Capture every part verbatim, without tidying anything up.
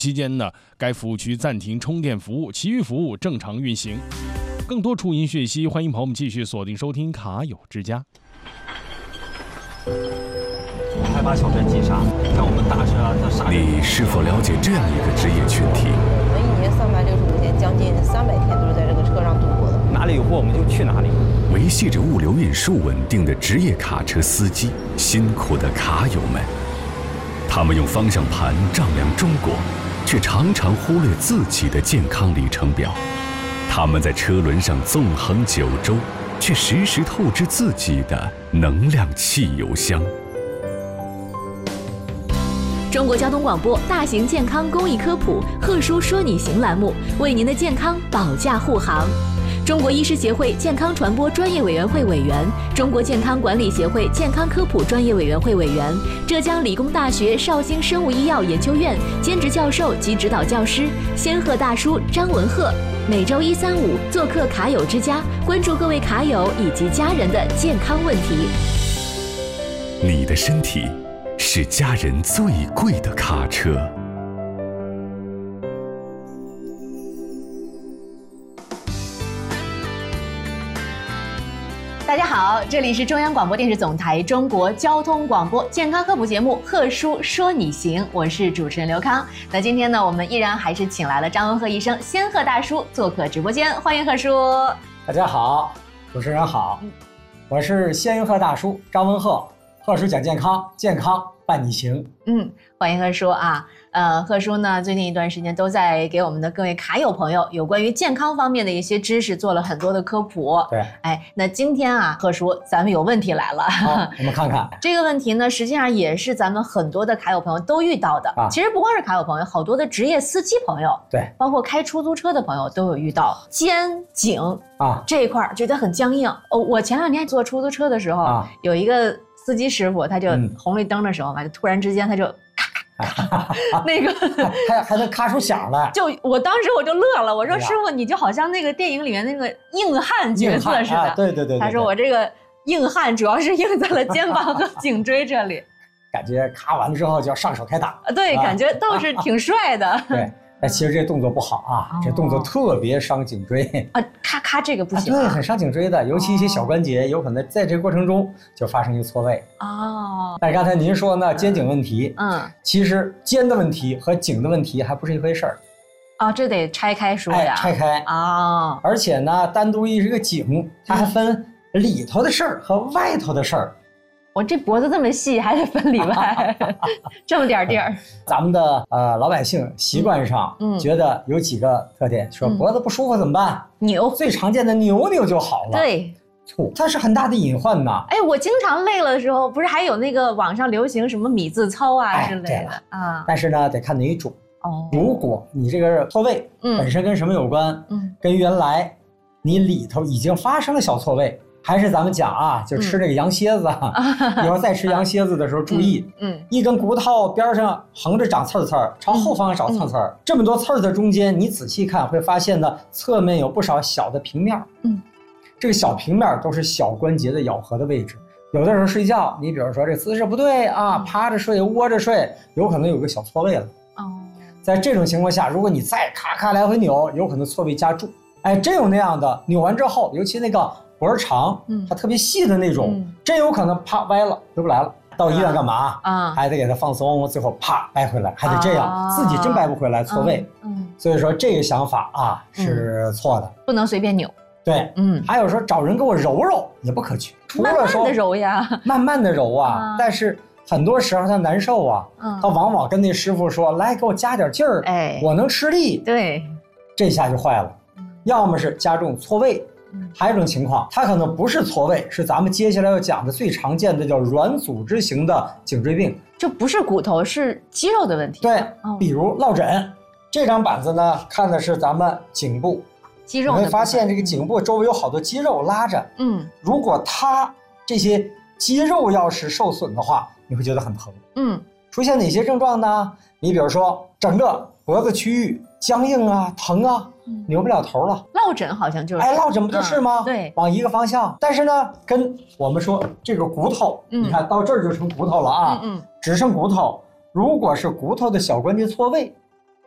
期间呢，该服务区暂停充电服务，其余服务正常运行。更多触音讯息，欢迎朋友们继续锁定收听卡友之家。 还把小镇击杀，像我们大车啊，这杀。 你是否了解这样一个职业群体？ 我们一年三百六十五天，将近三百天都是在这个车上度过的。 哪里有货我们就去哪里。 维系着物流运输稳定的职业卡车司机，辛苦的卡友们，他们用方向盘丈量中国，却常常忽略自己的健康里程表。他们在车轮上纵横九州，却时时透支自己的能量汽油箱。 中国交通广播大型健康公益科普贺叔说你行栏目，为您的健康保驾护航。中国医师协会健康传播专业委员会委员，中国健康管理协会健康科普专业委员会委员，浙江理工大学绍兴生物医药研究院兼职教授及指导教师仙鹤大叔张文鹤，每周一三五做客卡友之家，关注各位卡友以及家人的健康问题。 你的身体是家人最贵的卡车。 大家好，这里是中央广播电视总台中国交通广播健康科普节目《贺叔说你行》，我是主持人刘康。那今天呢，我们依然还是请来了张文鹤医生、仙鹤大叔做客直播间，欢迎贺叔。 大家好，主持人好，我是仙鹤大叔张文鹤。贺叔讲健康，健康伴你行。 嗯，欢迎贺叔啊。呃，贺叔呢，最近一段时间都在给我们的各位卡友朋友有关于健康方面的一些知识做了很多的科普。 对， 哎，那今天啊，贺叔，咱们有问题来了。 好，我们看看这个问题呢，实际上也是咱们很多的卡友朋友都遇到的。啊，其实不光是卡友朋友，好多的职业司机朋友， 对， 包括开出租车的朋友都有遇到肩颈啊这一块觉得很僵硬。哦，我前两天坐出租车的时候，啊，有一个司机师傅，他就红绿灯的时候嘛，就突然之间他就。那个还还能咔出响来， 就我当时我就乐了，我说师傅你就好像那个电影里面那个硬汉角色似的， 啊，对对 对, 对。 他说我这个硬汉主要是硬在了肩膀和颈椎这里， 感觉咔完了之后就要上手开打， 对，啊，感觉倒是挺帅的。 对，但其实这动作不好啊，哦，这动作特别伤颈椎啊，咔咔这个不行， 啊，对，很伤颈椎的，尤其一些小关节，哦，有可能在这个过程中就发生一个错位。哦，但是刚才您说呢，肩颈问题，嗯，其实肩的问题和颈的问题还不是一回事儿。 啊，这得拆开说呀， 哎，拆开啊，哦，而且呢，单独一这个颈，它还分里头的事儿和外头的事儿。 我这脖子这么细，还得分里外，这么点地儿。 咱们的呃老百姓习惯上，嗯，觉得有几个特点，说脖子不舒服怎么办？ 扭， 最常见的扭扭就好了。 对， 错，它是很大的隐患呐。 哎，我经常累了的时候，不是还有那个网上流行什么米字操啊之类的啊？ 但是呢，得看哪种。哦，如果你这个错位本身跟什么有关？嗯，跟原来你里头已经发生了小错位。还是咱们讲啊，就吃这个羊蝎子，嗯，以后再吃羊蝎子的时候注意，嗯，嗯一根骨头边上横着长刺刺，朝后方长刺刺，嗯，这么多刺的中间，你仔细看会发现呢，侧面有不少小的平面，嗯，这个小平面都是小关节的咬合的位置。有的时候睡觉，你比如说这姿势不对啊，趴着睡、窝着睡，有可能有个小错位了。哦，在这种情况下，如果你再咔咔来回扭，有可能错位加重。哎，真有那样的，扭完之后，尤其那个。脖长，嗯，它特别细的那种，嗯，真有可能啪歪了，回不来了。到医院干嘛？啊，还得给它放松，最后啪掰回来，还得这样，啊，自己真掰不回来，错位。嗯，嗯所以说这个想法啊是错的， 嗯，不能随便扭。 对，嗯，还有说找人给我揉揉也不可取，除了说慢慢的揉呀， 慢慢的揉啊，啊但是很多时候他难受啊，嗯，他往往跟那师傅说，来给我加点劲儿，哎，我能吃力。 对， 这下就坏了，要么是加重错位。还有一种情况，它可能不是错位，是咱们接下来要讲的最常见的叫软组织型的颈椎病， 就不是骨头，是肌肉的问题。 对，哦，比如落枕，这张板子呢看的是咱们颈部肌肉， 你会发现这个颈部周围有好多肌肉拉着，嗯，如果它这些肌肉要是受损的话，你会觉得很疼。嗯，出现哪些症状呢？你比如说整个脖子区域僵硬啊、疼啊，扭不了头了。 落枕好像就是， 哎，落枕不就是吗？ 嗯，对， 往一个方向。但是呢，跟我们说这个骨头，嗯，你看到这儿就成骨头了啊，嗯嗯，只剩骨头。如果是骨头的小关节错位，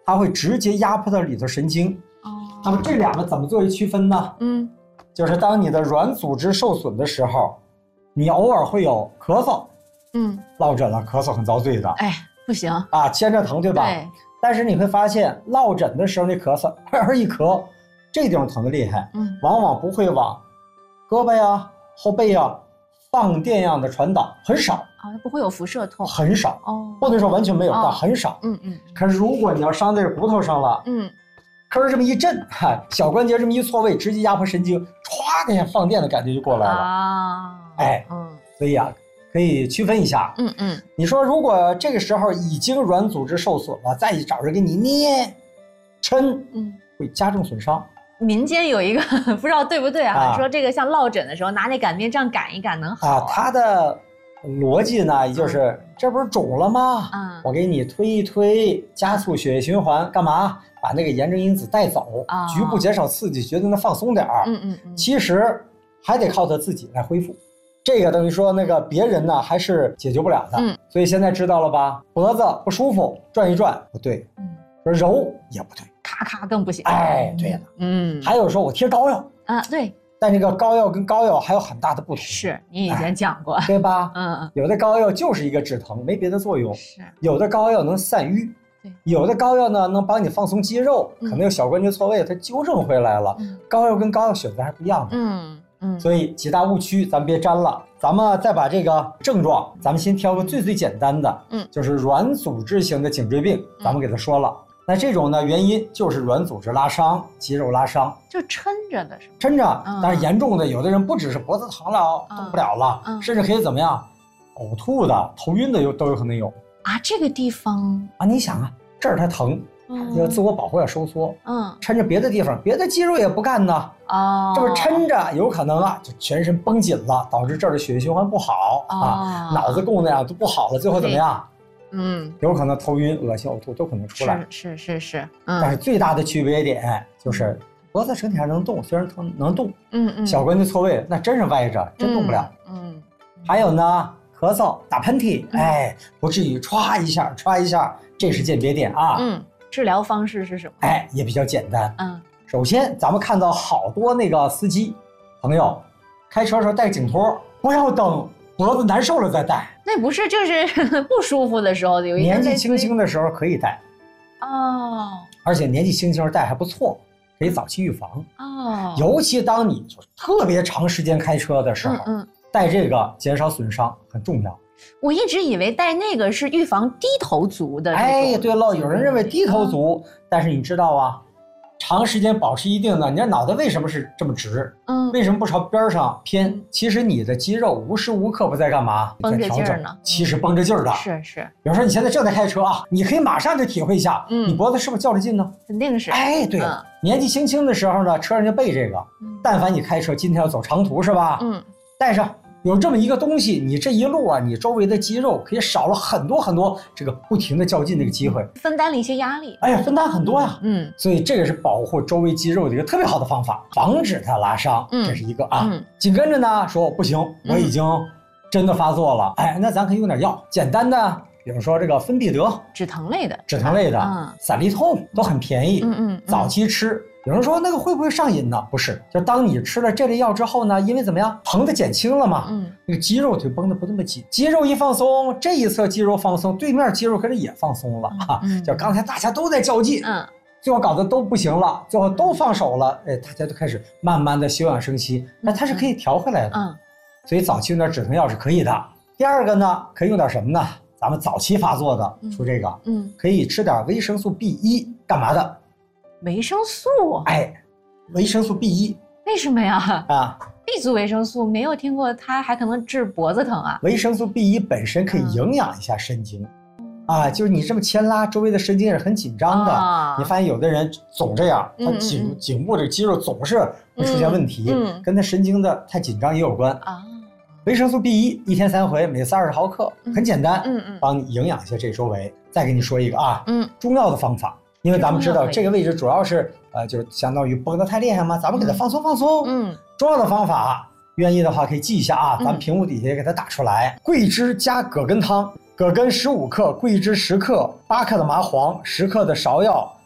它会直接压迫到里头神经。哦，那么这两个怎么做一区分呢？嗯，就是当你的软组织受损的时候，你偶尔会有咳嗽，嗯，落枕了，咳嗽很遭罪的。 哎，不行啊，牵着疼，对吧？ 对。 但是你会发现，落枕的时候那咳嗽，而一咳，这地方疼得厉害，嗯，往往不会往胳膊呀、后背呀放电样的传导，很少啊，不会有辐射痛， 很少哦，不能说完全没有，但很少。嗯嗯。可是如果你要伤在骨头上了，嗯，吭这么一震，哈，小关节这么一错位，直接压迫神经，歘的像放电的感觉就过来了啊。哎，嗯，所以啊，可以区分一下。嗯嗯。你说如果这个时候已经软组织受损了，再找人给你捏、抻，嗯，会加重损伤。 民间有一个不知道对不对啊，啊说这个像落枕的时候拿那擀面杖擀一擀能好啊。 啊它的逻辑呢，也就是、嗯、这不是肿了吗？嗯，我给你推一推，加速血液循环，干嘛？把那个炎症因子带走，啊、局部减少刺激，觉得能放松点儿。嗯嗯嗯。其实还得靠他自己来恢复。这个等于说那个别人呢还是解决不了的。嗯。所以现在知道了吧？脖子不舒服，转一转不对。嗯。说揉也不对。 咔咔更不行。 哎，对了，嗯，还有说我贴膏药啊，对， 但这个膏药跟膏药还有很大的不同。 是你以前讲过， 对吧？嗯嗯，有的膏药就是一个止疼，没别的作用。是，有的膏药能散瘀，对，有的膏药呢能帮你放松肌肉，可能有小关节错位，它纠正回来了。膏药跟膏药选择还不一样的。嗯嗯，所以几大误区咱别沾了，咱们再把这个症状，咱们先挑个最最简单的，嗯，就是软组织型的颈椎病，咱们给它说了。那这种呢，原因就是软组织拉伤、肌肉拉伤， 就抻着的是吗？ 抻着，嗯、但是严重的，有的人不只是脖子疼了，嗯、动不了了，嗯、甚至可以怎么样，呕吐的、头晕的有都有可能有啊。这个地方啊，你想啊，这儿它疼，嗯、要自我保护要收缩，嗯，抻着别的地方，别的肌肉也不干呢，哦，这不抻着有可能啊，就全身绷紧了，导致这儿的血液循环不好、哦、啊，脑子供那样都不好了，最后怎么样？嗯，有可能头晕、恶心、呕吐都可能出来。 是是是是， 嗯、但是最大的区别点就是脖子整体上能动，虽然疼能动，嗯嗯，小关节错位那真是歪着，真动不了。嗯，嗯还有呢，咳嗽、打喷嚏，嗯、哎，不至于歘一下、歘一下，这是鉴别点啊。 嗯，治疗方式是什么？ 哎，也比较简单。嗯，首先咱们看到好多那个司机朋友开车的时候带颈托，不要等脖子难受了再戴。 那不是，就是不舒服的时候，有一年纪轻轻的时候可以戴哦，而且年纪轻轻戴还不错，可以早期预防哦。尤其当你特别长时间开车的时候，嗯嗯，戴这个减少损伤很重要。 我一直以为戴那个是预防低头族的。 哎，对了，有人认为低头族，嗯、但是你知道啊，长时间保持一定的，你这脑袋为什么是这么直？嗯，为什么不朝边上偏？其实你的肌肉无时无刻不在干嘛？ 绷着劲儿呢。 其实绷着劲儿的。 是是。 比如说你现在正在开车啊，你可以马上就体会一下，嗯，你脖子是不是较着劲呢？ 肯定是。 哎，对了，嗯、年纪轻轻的时候呢，车上就备这个。嗯、但凡你开车，今天要走长途是吧？嗯，带上。有这么一个东西，你这一路啊，你周围的肌肉可以少了很多很多这个不停的较劲的一个机会， 分担了一些压力。 哎呀，分担很多呀。嗯，所以这个是保护周围肌肉的一个特别好的方法，防止它拉伤。嗯，这是一个啊。嗯，紧跟着呢，说不行，我已经真的发作了。嗯、哎，那咱可以用点药，简单的，比如说这个芬必得， 止疼类的， 止疼类的，嗯，散利痛都很便宜。嗯 嗯, 嗯，早期吃。有人说那个会不会上瘾呢？不是，就当你吃了这类药之后呢，因为怎么样，疼的减轻了嘛，嗯，那个肌肉就绷得不那么紧，肌肉一放松，这一侧肌肉放松，对面肌肉可是也放松了啊。嗯、就刚才大家都在较劲，嗯，最后搞得都不行了，最后都放手了，哎，大家都开始慢慢的休养生息，那它是可以调回来的，嗯，所以早期用点止疼药是可以的。第二个呢，可以用点什么呢？咱们早期发作的出这个，嗯，可以吃点维生素 B 一，干嘛的？ 维生素， 哎，维生素 B 一， 为什么呀？啊 ，B 族维生素没有听过，它还可能治脖子疼啊。 维生素 B 一本身可以营养一下神经，嗯、啊，就是你这么牵拉，周围的神经也是很紧张的。啊、你发现有的人总这样，他颈、嗯、颈部这肌肉总是会出现问题，嗯嗯、跟他神经的太紧张也有关啊。维生素 B 一一天三回，每次二十毫克，嗯、很简单，嗯嗯，帮你营养一下这周围。再给你说一个啊，嗯，中药的方法。因为咱们知道这个位置主要是呃，就是相当于绷得太厉害嘛，咱们给它放松放松。嗯，中药的方法，愿意的话可以记一下啊，咱们屏幕底下也给它打出来。嗯、桂枝加葛根汤，葛根十五克，桂枝十克，八克的麻黄，十克的芍药，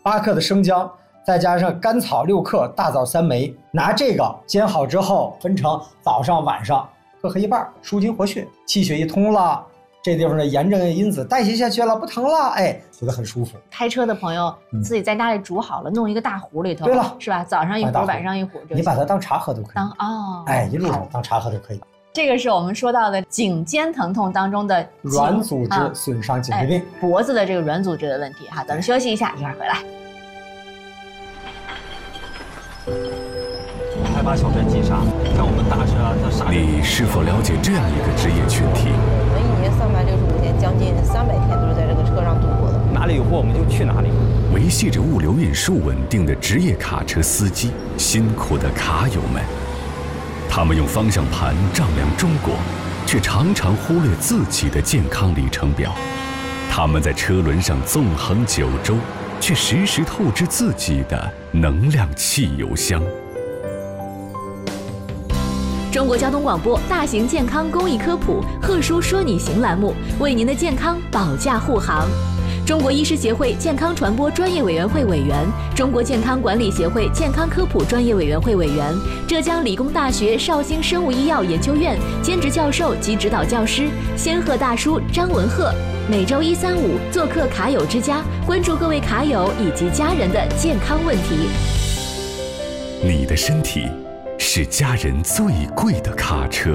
八克的生姜，再加上甘草六克，大枣三枚，拿这个煎好之后，分成早上晚上各喝一半，舒筋活血，气血一通了，这地方的炎症因子代谢下去了，不疼了，哎，觉得很舒服。 开车的朋友自己在家里煮好了，嗯、弄一个大壶里头， 对了， 是吧？早上一壶，晚上一壶， 你把它当茶喝都可以。 当哦， 哎，一路上当茶喝都可以。 这个是我们说到的颈肩疼痛当中的软组织损伤颈椎病、 啊哎，脖子的这个软组织的问题哈。咱们休息一下，一会儿回来。 开发小镇金沙，像我们大车它杀。 你是否了解这样一个职业群体？ 我们一年三百六十五天，将近三百天都是在这个车上度过的。 哪里有货我们就去哪里。 维系着物流运输稳定的职业卡车司机，辛苦的卡友们。他们用方向盘丈量中国，却常常忽略自己的健康里程表。他们在车轮上纵横九州，却时时透支自己的能量汽油箱。 中国交通广播大型健康公益科普贺叔说你行栏目，为您的健康保驾护航。中国医师协会健康传播专业委员会委员，中国健康管理协会健康科普专业委员会委员，浙江理工大学绍兴生物医药研究院兼职教授及指导教师仙鹤大叔张文鹤，每周一三五做客卡友之家，关注各位卡友以及家人的健康问题。 你的身体是家人最贵的卡车。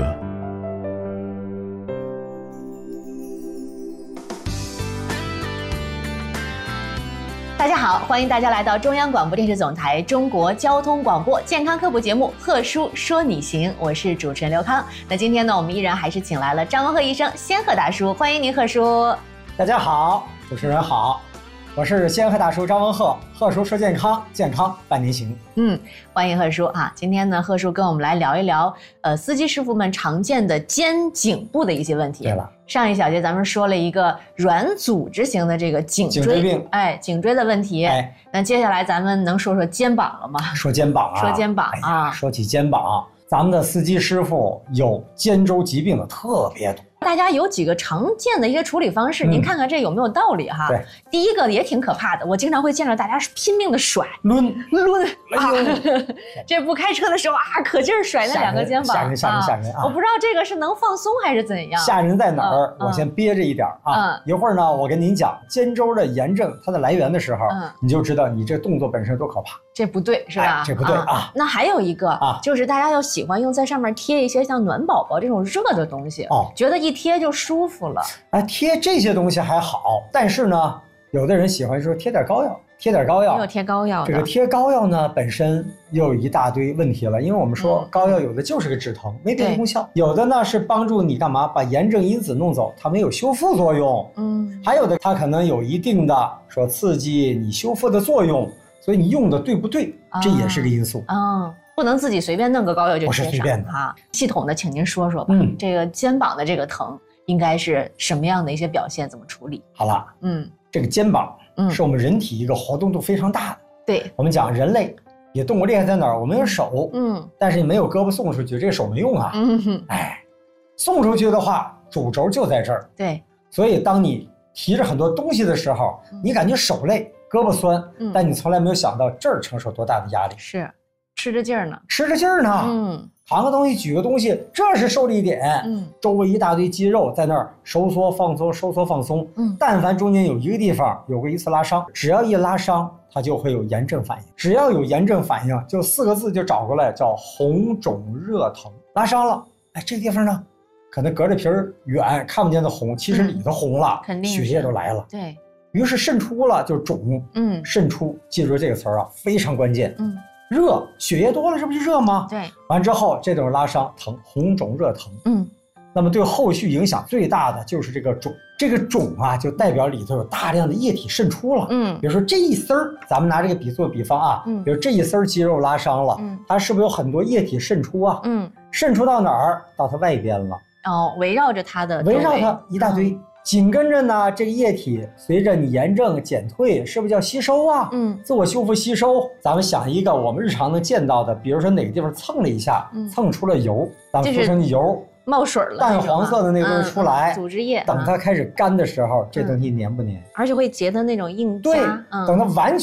大家好，欢迎大家来到中央广播电视总台中国交通广播健康科普节目《贺叔说你行》，我是主持人刘康。那今天呢，我们依然还是请来了张文鹤医生、仙鹤大叔，欢迎您，贺叔。 大家好，主持人好，我是仙鹤大叔张文鹤。贺叔说健康，健康伴您行。 嗯，欢迎贺叔啊！今天呢，贺叔跟我们来聊一聊，呃，司机师傅们常见的肩颈部的一些问题。 对了。 上一小节咱们说了一个软组织型的这个颈椎颈椎病， 哎，颈椎的问题。哎，那接下来咱们能说说肩膀了吗？ 说肩膀啊， 说肩膀啊。 哎、说起肩膀，咱们的司机师傅有肩周疾病的特别多。 大家有几个常见的一些处理方式，嗯、您看看这有没有道理哈？ 对， 第一个也挺可怕的，我经常会见着大家拼命的甩、 抡、 抡啊！这不开车的时候啊，可劲儿甩那两个肩膀， 吓人吓人吓人啊！ 我不知道这个是能放松还是怎样。 吓人在哪儿？嗯、我先憋着一点啊。嗯、一会儿呢，我跟您讲肩周的炎症它的来源的时候，嗯、你就知道你这动作本身多可怕。 这不对是吧？ 哎、这不对 啊, 啊！ 那还有一个啊，就是大家又喜欢用在上面贴一些像暖宝宝这种热的东西，哦，觉得一贴就舒服了。 啊，贴这些东西还好，但是呢，有的人喜欢说贴点膏药，贴点膏药。 没有贴膏药的。 这个贴膏药呢，本身又有一大堆问题了，因为我们说膏药有的就是个止疼，嗯、没别的功效；有的呢是帮助你干嘛把炎症因子弄走，它没有修复作用。嗯，还有的它可能有一定的说刺激你修复的作用。所以你用的对不对，啊、这也是个因素啊、哦，不能自己随便弄个膏药就贴上。 不是随便的啊。系统的，请您说说吧，嗯，这个肩膀的这个疼应该是什么样的一些表现，怎么处理？ 好了，嗯，这个肩膀是我们人体一个活动度非常大的。 对、嗯， 我们讲人类比动物厉害在哪儿？我们有手，嗯，但是你没有胳膊送出去，这个手没用啊。嗯哼，哎，送出去的话，主轴就在这儿。 对， 所以当你提着很多东西的时候，嗯、你感觉手累。胳膊酸，嗯、但你从来没有想到这儿承受多大的压力， 是吃着劲儿呢， 吃着劲儿呢，嗯，扛个东西，举个东西，这是受力点，嗯，周围一大堆肌肉在那儿收缩放松，收缩放松，嗯，但凡中间有一个地方有过一次拉伤，只要一拉伤，它就会有炎症反应，只要有炎症反应，就四个字就找过来，叫红肿热疼。拉伤了，哎，这个地方呢，可能隔着皮儿远看不见的红，其实里头红了， 肯定血液都来了， 对。 于是渗出了就肿，嗯，渗出，记住这个词儿啊，非常关键。嗯，热，血液多了，这不就热吗？ 对。 完之后，这种拉伤疼，红肿热疼。嗯，那么对后续影响最大的就是这个肿，这个肿啊，就代表里头有大量的液体渗出了。嗯，比如说这一丝儿，咱们拿这个比做比方啊，嗯，比如这一丝儿肌肉拉伤了，嗯，它是不是有很多液体渗出啊？嗯，渗出到哪儿？到它外边了。 哦，围绕着它的， 围绕它一大堆。嗯，紧跟着呢，这个液体随着你炎症减退，是不是叫吸收啊？嗯，自我修复吸收。咱们想一个我们日常能见到的，比如说哪个地方蹭了一下，嗯、蹭出了油，咱们俗称的油冒水了， 淡黄色的那个东西出来， 嗯嗯、组织液。 等它开始干的时候，嗯、这东西粘不粘？ 而且会结的那种硬痂。 对，嗯、等它完全